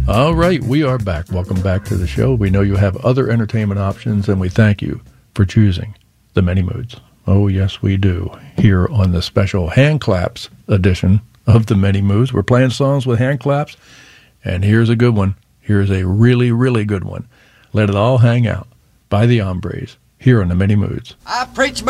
All right, we are back. Welcome back to the show. We know you have other entertainment options, and we thank you for choosing the Many Moods. Oh, yes, we do. Here on the special hand claps edition of the Many Moods, we're playing songs with hand claps, and here's a good one. Here's a really, really good one. Let It All Hang Out by the Hombres here on the Many Moods. I preach